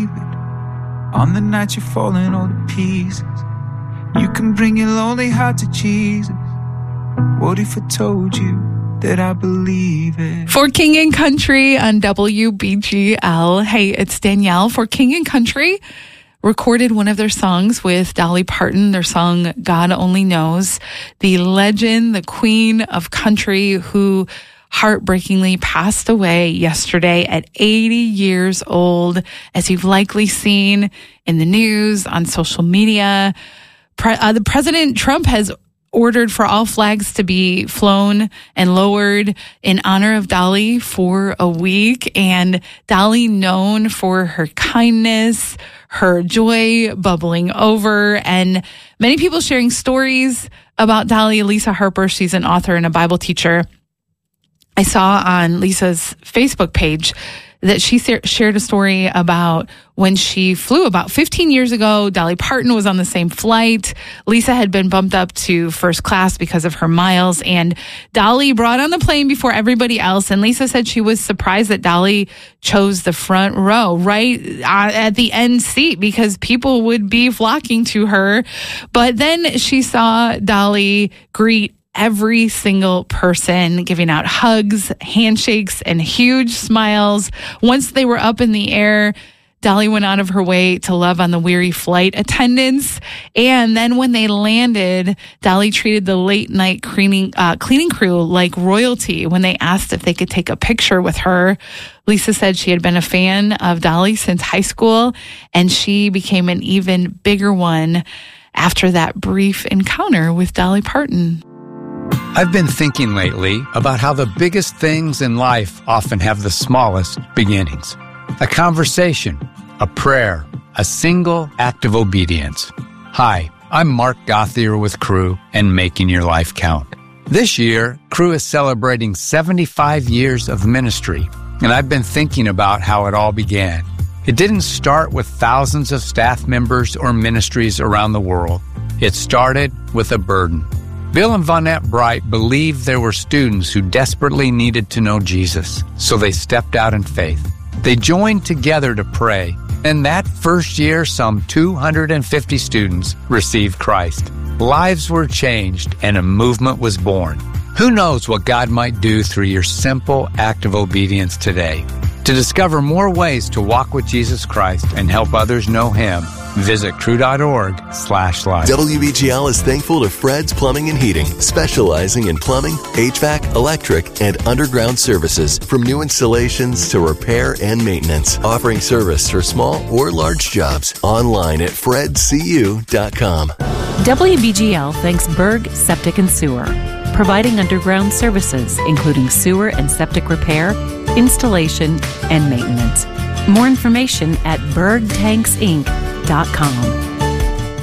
believe it. On the night you're falling all to pieces, you can bring your lonely heart to Jesus. What if I told you that I believe it? For King and Country on WBGL. Hey, it's Danielle. For King and Country recorded one of their songs with Dolly Parton, their song God Only Knows. The legend, the queen of country, who heartbreakingly passed away yesterday at 80 years old, as you've likely seen in the news, on social media. The President Trump has ordered for all flags to be flown and lowered in honor of Dolly for a week. And Dolly, known for her kindness, her joy bubbling over, and many people sharing stories about Dolly. Lisa Harper, she's an author and a Bible teacher. I saw on Lisa's Facebook page that she shared a story about when she flew about 15 years ago. Dolly Parton was on the same flight. Lisa had been bumped up to first class because of her miles, and Dolly brought on the plane before everybody else. And Lisa said she was surprised that Dolly chose the front row, right at the end seat, because people would be flocking to her. But then she saw Dolly greet every single person, giving out hugs, handshakes, and huge smiles. Once they were up in the air, Dolly went out of her way to love on the weary flight attendants. And then when they landed, Dolly treated the late night cleaning crew like royalty when they asked if they could take a picture with her. Lisa said she had been a fan of Dolly since high school, and she became an even bigger one after that brief encounter with Dolly Parton. I've been thinking lately about how the biggest things in life often have the smallest beginnings. A conversation, a prayer, a single act of obedience. Hi, I'm Mark Gothier with Cru and Making Your Life Count. This year, Cru is celebrating 75 years of ministry, and I've been thinking about how it all began. It didn't start with thousands of staff members or ministries around the world. It started with a burden. Bill and Vonette Bright believed there were students who desperately needed to know Jesus, so they stepped out in faith. They joined together to pray, and that first year, some 250 students received Christ. Lives were changed, and a movement was born. Who knows what God might do through your simple act of obedience today? To discover more ways to walk with Jesus Christ and help others know Him, visit cru.org/life. WBGL is thankful to Fred's Plumbing and Heating, specializing in plumbing, HVAC, electric, and underground services, from new installations to repair and maintenance, offering service for small or large jobs. Online at fredcu.com. WBGL thanks Berg Septic and Sewer, providing underground services, including sewer and septic repair, installation, and maintenance. More information at bergtanksinc.com.